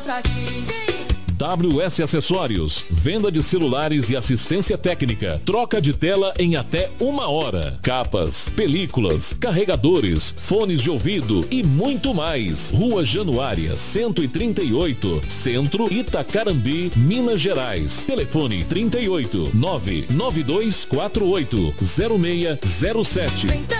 encontro aqui. WS Acessórios, venda de celulares e assistência técnica, troca de tela em até 1 hora, capas, películas, carregadores, fones de ouvido e muito mais. Rua Januária, 138, Centro, Itacarambi, Minas Gerais. Telefone 38 99248 0607.